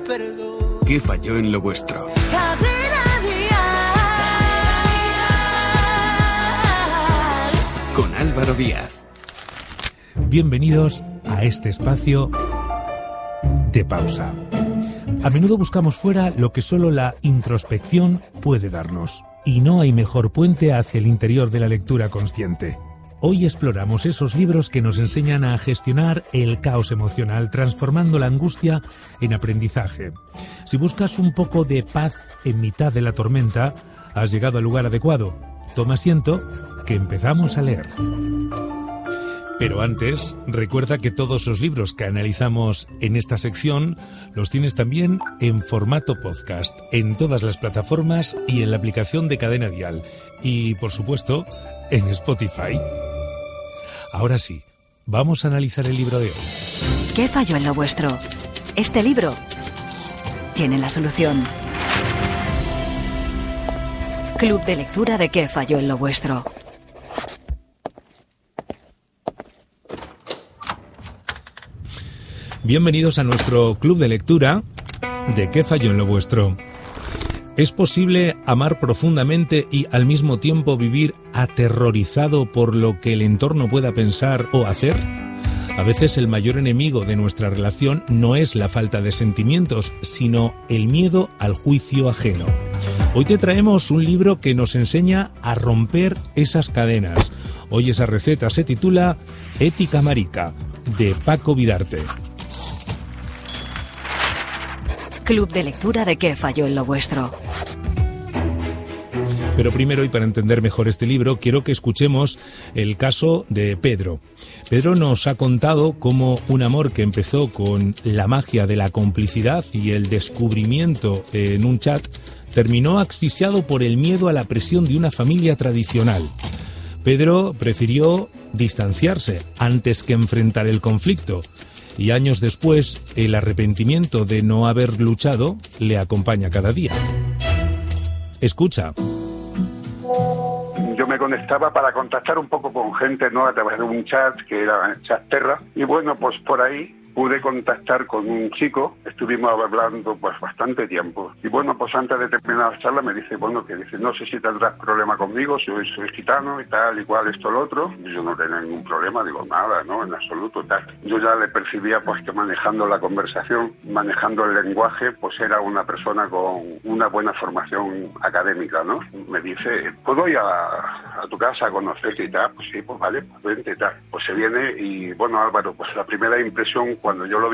perdón. ¿Qué falló en lo vuestro? Con Álvaro Díaz. Bienvenidos a este espacio de pausa. A menudo buscamos fuera lo que solo la introspección puede darnos, y no hay mejor puente hacia el interior de la lectura consciente. Hoy exploramos esos libros que nos enseñan a gestionar el caos emocional, transformando la angustia en aprendizaje. Si buscas un poco de paz en mitad de la tormenta, has llegado al lugar adecuado. Toma asiento, que empezamos a leer. Pero antes, recuerda que todos los libros que analizamos en esta sección los tienes también en formato podcast, en todas las plataformas y en la aplicación de Cadena Dial. Y, por supuesto, en Spotify. Ahora sí, vamos a analizar el libro de hoy. ¿Qué falló en lo vuestro? Este libro tiene la solución. Club de lectura de ¿Qué falló en lo vuestro? Bienvenidos a nuestro club de lectura de ¿Qué falló en lo vuestro? ¿Es posible amar profundamente y al mismo tiempo vivir aterrorizado por lo que el entorno pueda pensar o hacer? A veces el mayor enemigo de nuestra relación no es la falta de sentimientos, sino el miedo al juicio ajeno. Hoy te traemos un libro que nos enseña a romper esas cadenas. Hoy esa receta se titula Ética Marica, de Paco Vidarte. Club de lectura de ¿Qué falló en lo vuestro? Pero primero, y para entender mejor este libro, quiero que escuchemos el caso de Pedro. Pedro nos ha contado cómo un amor que empezó con la magia de la complicidad y el descubrimiento en un chat terminó asfixiado por el miedo a la presión de una familia tradicional. Pedro prefirió distanciarse antes que enfrentar el conflicto. Y años después, el arrepentimiento de no haber luchado le acompaña cada día. Escucha. Yo me conectaba para contactar un poco con gente, ¿no? A través de un chat que era Chatterra. Y bueno, pues por ahí pude contactar con un chico, estuvimos hablando pues bastante tiempo. Y bueno, pues antes de terminar la charla me dice, no sé si tendrás problema conmigo, soy gitano y tal, igual esto, lo otro. Y yo no tenía ningún problema, digo, nada, ¿no? En absoluto, tal. Yo ya le percibía pues que manejando la conversación, manejando el lenguaje, pues era una persona con una buena formación académica, ¿no? Me dice, ¿puedo ir a tu casa a conocerte y tal? Pues sí, pues vale, pues vente y tal. Pues se viene y bueno, Álvaro, pues la primera impresión cuando yo lo vi